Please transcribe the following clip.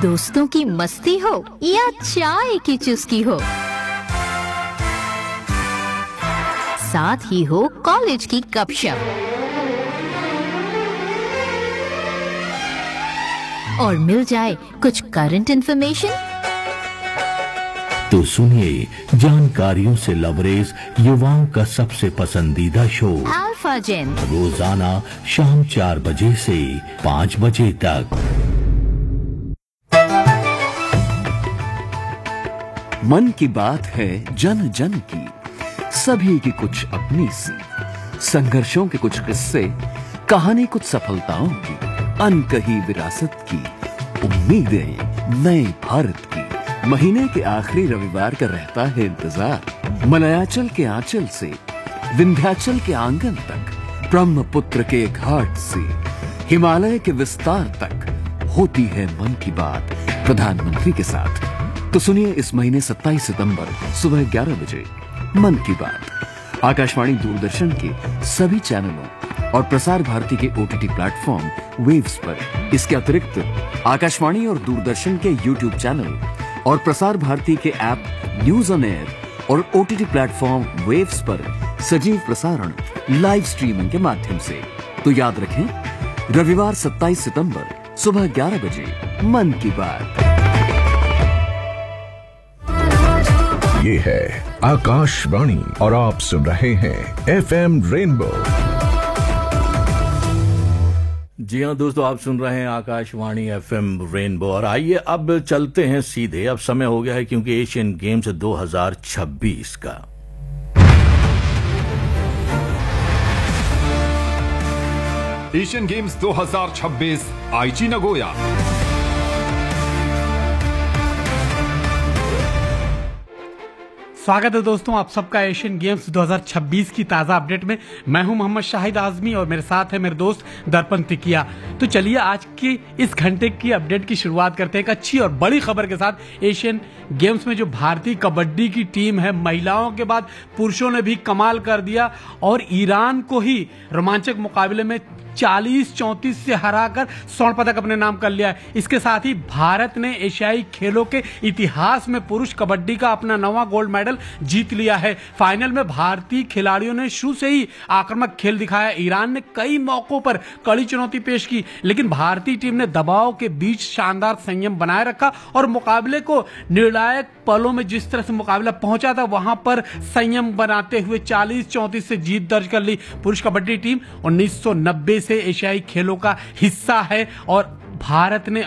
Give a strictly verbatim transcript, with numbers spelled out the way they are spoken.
दोस्तों की मस्ती हो या चाय की चुस्की हो, साथ ही हो कॉलेज की गपशप और मिल जाए कुछ करंट इन्फॉर्मेशन, तो सुनिए जानकारियों से लबरेज युवाओं का सबसे पसंदीदा शो अल्फा जेन, रोजाना शाम चार बजे से पाँच बजे तक। मन की बात है जन जन की, सभी की कुछ अपनी सी, संघर्षों के कुछ किस्से, कहानी कुछ सफलताओं की, अनकही विरासत की, उम्मीदें नए भारत की। महीने के आखिरी रविवार का रहता है इंतजार। मलयाचल के आंचल से विंध्याचल के आंगन तक, ब्रह्मपुत्र के घाट से हिमालय के विस्तार तक होती है मन की बात प्रधानमंत्री के साथ। तो सुनिए इस महीने सत्ताईस सितंबर सुबह ग्यारह बजे मन की बात आकाशवाणी दूरदर्शन के सभी चैनलों और प्रसार भारती के ओटीटी प्लेटफॉर्म वेव्स पर। इसके अतिरिक्त आकाशवाणी और दूरदर्शन के यूट्यूब चैनल और प्रसार भारती के ऐप न्यूज ऑन एयर और ओटीटी प्लेटफॉर्म वेव्स पर सजीव प्रसारण लाइव स्ट्रीमिंग के माध्यम से। तो याद रखें, रविवार सत्ताईस सितंबर सुबह ग्यारह बजे मन की बात। ये है आकाशवाणी और आप सुन रहे हैं एफएम रेनबो। जी हाँ दोस्तों, आप सुन रहे हैं आकाशवाणी एफएम रेनबो और आइए अब चलते हैं सीधे। अब समय हो गया है क्योंकि एशियन गेम्स दो हज़ार छब्बीस का। एशियन गेम्स दो हज़ार छब्बीस आईची नगोया। स्वागत है दोस्तों आप सबका एशियन गेम्स दो हज़ार छब्बीस की ताज़ा अपडेट में। मैं हूं मोहम्मद शाहिद आजमी और मेरे साथ है मेरे दोस्त दर्पण तिकिया। तो चलिए आज की इस घंटे की अपडेट की शुरुआत करते हैं एक अच्छी और बड़ी खबर के साथ। एशियन गेम्स में जो भारतीय कबड्डी की टीम है, महिलाओं के बाद पुरुषों ने भी कमाल कर दिया और ईरान को ही रोमांचक मुकाबले में चालीस चौंतीस से हराकर स्वर्ण पदक अपने नाम कर लिया है। इसके साथ ही भारत ने एशियाई खेलों के इतिहास में पुरुष कबड्डी का अपना नवा गोल्ड मेडल जीत लिया है। फाइनल में भारतीय खिलाड़ियों ने शुरू से ही आक्रामक खेल दिखाया। ईरान ने कई मौकों पर कड़ी चुनौती पेश की, लेकिन भारतीय टीम ने दबाव के बीच शानदार संयम बनाए रखा और मुकाबले को निर्णायक पलों में जिस तरह से मुकाबला पहुंचा था वहां पर संयम बनाते हुए चालीस चौंतीस से जीत दर्ज कर ली। पुरुष कबड्डी टीम उन्नीस सौ नब्बे से एशियाई खेलों का हिस्सा है और भारत ने